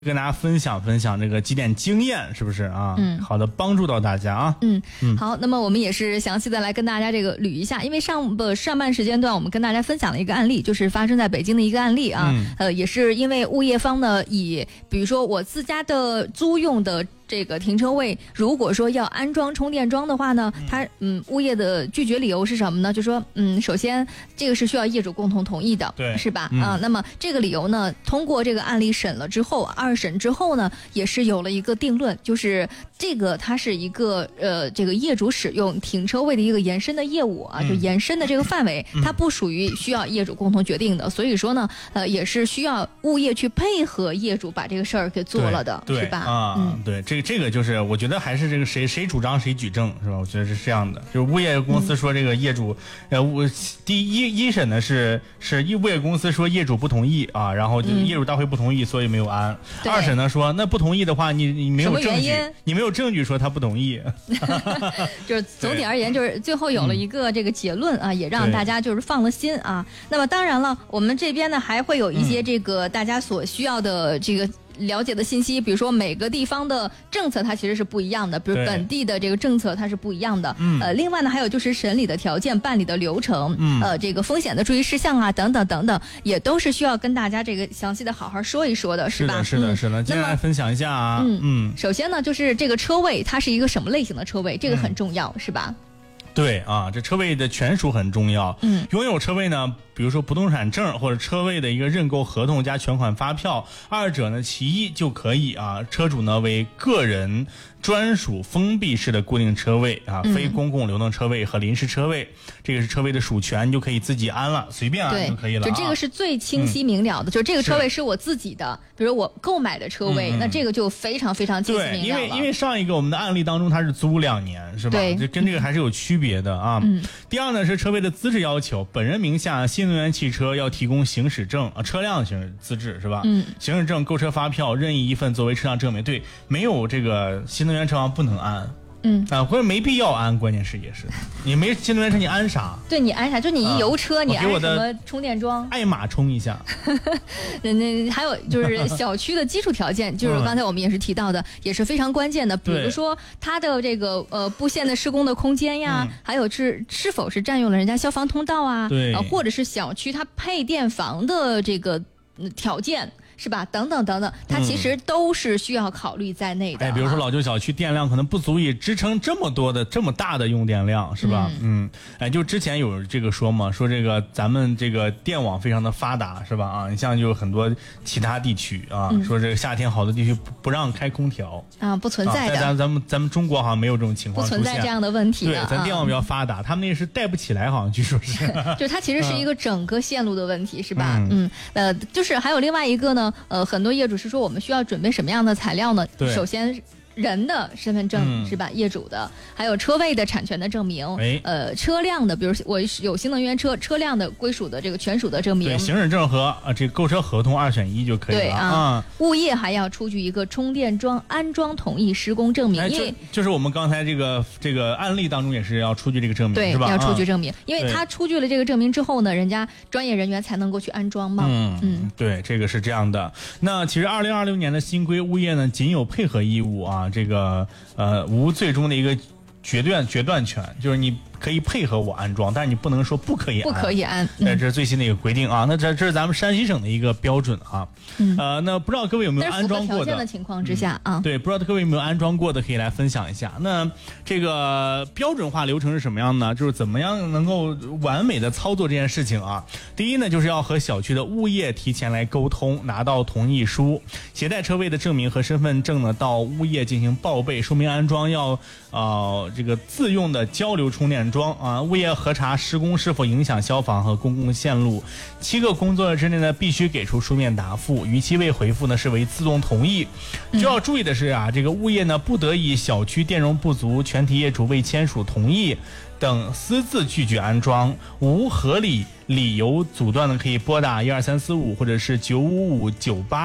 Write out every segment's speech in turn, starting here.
跟大家分享这个几点经验，是不是啊？好的，帮助到大家啊。 好，那么我们也是详细的来跟大家这个捋一下，因为上半时间段我们跟大家分享了一个案例，就是发生在北京的一个案例啊。也是因为物业方呢，比如说我自家的租用的这个停车位，如果说要安装充电桩的话呢，物业的拒绝理由是什么呢？就说首先这个是需要业主共同同意的， 对， 是吧？那么这个理由呢，通过这个案例审了之后，二审之后呢，也是有了一个定论，就是这个它是一个这个业主使用停车位的一个延伸的业务啊，就延伸的这个范围，它不属于需要业主共同决定的，所以说呢，也是需要物业去配合业主把这个事儿给做了的，是吧？ 对，这个就是我觉得还是这个谁主张谁举证，是吧？我觉得是这样的，就是物业公司说这个业主，一审呢是物业公司说业主不同意啊，然后业主大会不同意，所以没有安。二审呢说那不同意的话，你没有证据，你没有证据说他不同意。 就是总体而言，就是最后有了一个这个结论啊，也让大家就是放了心啊。那么当然了，我们这边呢还会有一些这个大家所需要的这个了解的信息，比如说每个地方的政策它其实是不一样的，比如本地的这个政策它是不一样的。另外呢，还有就是审理的条件、办理的流程，这个风险的注意事项啊，等等等等，也都是需要跟大家这个详细的好好说一说的，是吧？ 是的。接下来分享一下啊。 首先呢，就是这个车位它是一个什么类型的车位，这个很重要，是吧？ 对啊，这车位的权属很重要。拥有车位呢，比如说不动产证或者车位的一个认购合同加全款发票，二者呢其一就可以啊。车主呢为个人专属封闭式的固定车位啊，非公共流动车位和临时车位，这个是车位的属权，你就可以自己安了，随便安就可以了。 就这个是最清晰明了的，就这个车位是我自己的，比如我购买的车位，那这个就非常非常清晰明了了。 因为上一个我们的案例当中，它是租2年，是吧？对，这跟这个还是有区别的啊。第二呢是车位的资质要求，本人名下新能源汽车要提供行驶证啊，车辆行驶资质是吧？行驶证、购车发票任意一份作为车辆证明。对，没有这个新能源车不能安。或者没必要安，关键是也是，你没新能源车你安啥？ 对，你安啥？就你一油车，你安什么充电桩？ 爱玛充一下。 还有就是小区的基础条件，就是刚才我们也是提到的，也是非常关键的。比如说它的这个布线的施工的空间呀，还有是否是占用了人家消防通道啊？ 对， 或者是小区它配电房的这个条件。是吧？等等等等，它其实都是需要考虑在内的。 比如说老旧小区电量可能不足以支撑这么大的用电量，是吧？就之前有这个说嘛，说这个咱们这个电网非常的发达，是吧？啊，你像就很多其他地区啊，说这个夏天好多地区不让开空调啊， 不存在的。 咱们中国好像没有这种情况出现， 不存在这样的问题的。 对，咱电网比较发达，他们那是带不起来，好像据说是。 就它其实是一个整个线路的问题，是吧？就是还有另外一个呢。很多业主是说我们需要准备什么样的材料呢？首先人的身份证是吧？业主的，还有车位的产权的证明，车辆的，比如我有新能源车辆的归属的这个权属的证明， 对，行驶证和这个购车合同2选1就可以了。 对啊，物业还要出具一个充电桩安装同意施工证明，因为就是我们刚才这个案例当中也是要出具这个证明， 对， 是吧？ 要出具证明，因为他出具了这个证明之后呢，人家专业人员才能够去安装嘛。 对，这个是这样的。那其实2026年的新规，物业呢仅有配合义务啊，这个无最终的一个决断权，就是你可以配合我安装，但是你不能说不可以安。这是最新的一个规定啊。那这是咱们山西省的一个标准啊。那不知道各位有没有安装过的？ 条件的情况之下啊。 对，不知道各位有没有安装过的，可以来分享一下。那这个标准化流程是什么样呢？就是怎么样能够完美的操作这件事情啊？第一呢，就是要和小区的物业提前来沟通，拿到同意书，携带车位的证明和身份证呢，到物业进行报备，说明安装要这个自用的交流充电桩啊，物业核查施工是否影响消防和公共线路，7个工作日之内呢，必须给出书面答复，逾期未回复呢，视为自动同意。就要注意的是啊，这个物业呢，不得以小区电容不足、全体业主未签署同意等私自拒绝安装，无合理理由阻断的，可以拨打12345或者是95598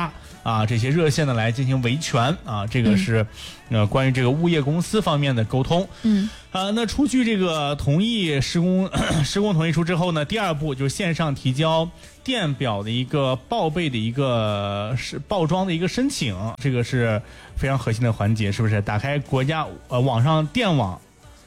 这些热线呢来进行维权啊，这个是关于这个物业公司方面的沟通。那出具这个同意施工同意书之后呢，第二步就是线上提交电表的一个报备的一个报装的一个申请，这个是非常核心的环节，是不是？打开国家网上电网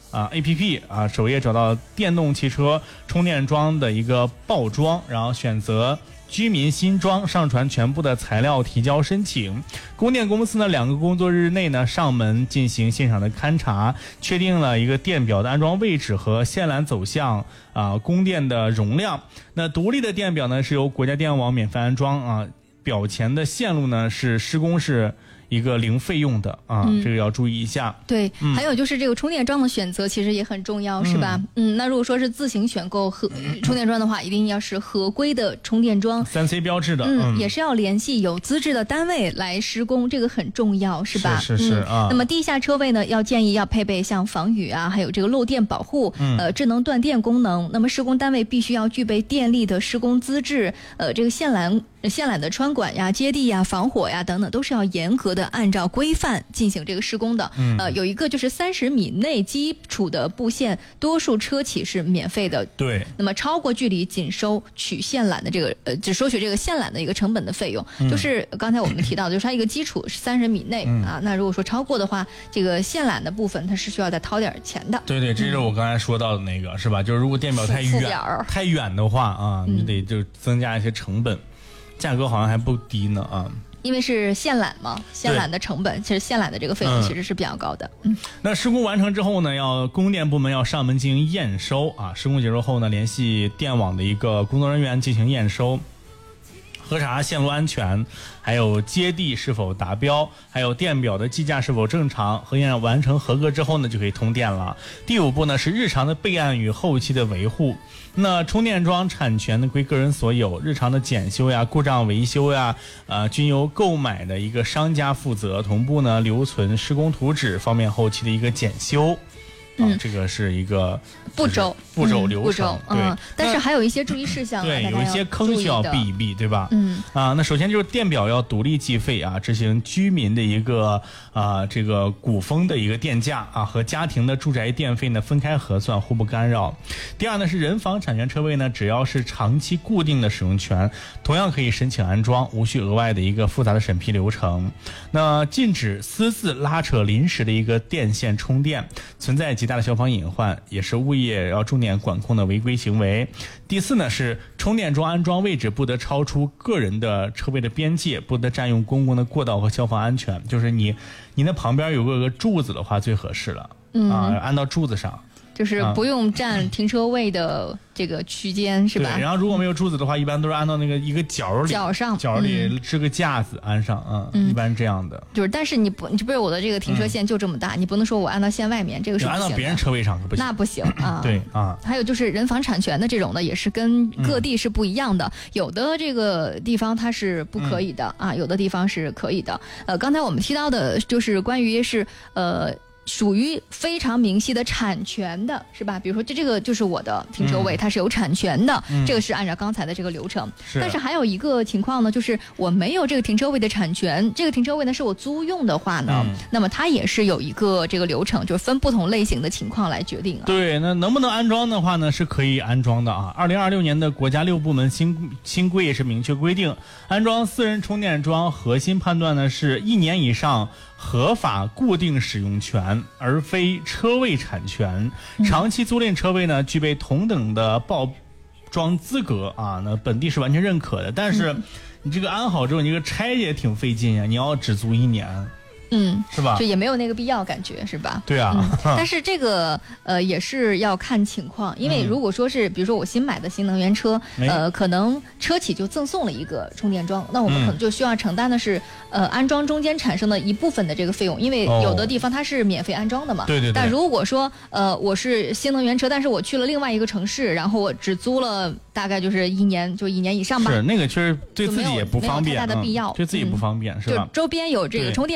APP 首页找到电动汽车充电桩的一个报装，然后选择居民新装，上传全部的材料提交申请。供电公司呢2个工作日内呢上门进行现场的勘查，确定了一个电表的安装位置和线缆走向供电的容量。那独立的电表呢是由国家电网免费安装表前的线路呢是施工是一个零费用的这个要注意一下。 对，还有就是这个充电桩的选择其实也很重要，是吧？那如果说是自行选购充电桩的话，一定要是合规的充电桩 ，3C 标志的， 也是要联系有资质的单位来施工，这个很重要，是吧？ 是那么地下车位呢，建议要配备像防雨还有这个漏电保护，智能断电功能。那么施工单位必须要具备电力的施工资质，这个线缆的穿管接地防火等等，都是要严格的按照规范进行这个施工的。有一个就是30米内基础的布线，多数车企是免费的。 对。 那么超过距离仅收取线缆的这个只收取这个线缆的一个成本的费用。就是刚才我们提到的，就是它一个基础是30米内那如果说超过的话，这个线缆的部分它是需要再掏点钱的。 对，这是我刚才说到的那个，是吧？就是如果电表太远的话你得就增加一些成本。价格好像还不低呢因为是线缆嘛，线缆的成本，其实线缆的这个费用其实是比较高的。 那施工完成之后呢，供电部门要上门进行验收施工结束后呢，联系电网的一个工作人员进行验收，核查线路安全，还有接地是否达标，还有电表的计价是否正常。核验完成合格之后呢，就可以通电了。第5步呢是日常的备案与后期的维护。那充电桩产权呢归个人所有，日常的检修故障维修均由购买的一个商家负责，同步呢留存施工图纸，方便后期的一个检修。这个是一个步骤流程。对， 但是还有一些注意事项， 对，有一些坑需要避一避，对吧？那首先就是电表要独立计费执行居民的一个这个股风的一个电价和家庭的住宅电费呢分开核算，互不干扰。第二呢是人房产权车位呢，只要是长期固定的使用权，同样可以申请安装，无需额外的一个复杂的审批流程。那禁止私自拉扯临时的一个电线充电，存在极大的消防隐患，也是物业要重点管控的违规行为。第4呢是充电桩安装位置不得超出个人的车位的边界，不得占用公共的过道和消防安全。就是你那旁边有个柱子的话最合适了安到柱子上， 就是不用占停车位的这个区间，是吧？ 对，然后如果没有柱子的话，一般都是安到那个一个角里支个架子安上一般是这样的。 就是，但是你不是我的这个停车线就这么大，你不能说我安到线外面，这个是不行的。 安到别人车位上可不行， 那不行对还有就是人房产权的这种的，也是跟各地是不一样的，有的这个地方它是不可以的有的地方是可以的。刚才我们提到的就是关于是属于非常明晰的产权的，是吧？比如说这个就是我的停车位，它是有产权的，这个是按照刚才的这个流程。但是还有一个情况呢，就是我没有这个停车位的产权，这个停车位呢是我租用的话呢，那么它也是有一个这个流程，就是分不同类型的情况来决定对，那能不能安装的话呢，是可以安装的2026年的国家6部门新规也是明确规定，安装私人充电桩核心判断呢是1年以上合法固定使用权，而非车位产权。长期租赁车位呢，具备同等的报装资格那本地是完全认可的。但是你这个安好之后，你这个拆也挺费劲呀，你要只租1年。是吧？ 就也没有那个必要，感觉是吧？ 对啊。 但是这个也是要看情况，因为如果说是比如说我新买的新能源车，可能车企就赠送了一个充电桩，那我们可能就需要承担的是安装中间产生的一部分的这个费用，因为有的地方它是免费安装的嘛。 对。 但如果说我是新能源车，但是我去了另外一个城市，然后我只租了大概就是1年以上吧。 是那个确实对自己也不方便， 没有太大的必要， 对自己不方便是吧？ 就周边有这个充电桩的话。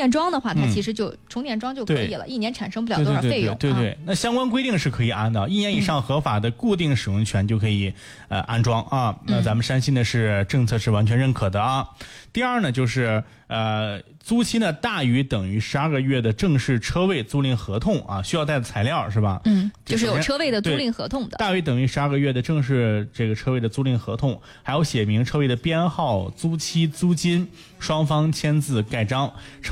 话，它其实就充电桩就可以了，1年产生不了多少费用。 对，那相关规定是可以安的，1年以上合法的固定使用权就可以安装啊。那咱们山西呢是政策是完全认可的啊。第二呢就是租期呢大于等于12个月的正式车位租赁合同啊，需要带的材料是吧？ 就是有车位的租赁合同的。 大于等于12个月的正式这个车位的租赁合同，还有写明车位的编号、租期、租金，双方签字盖章。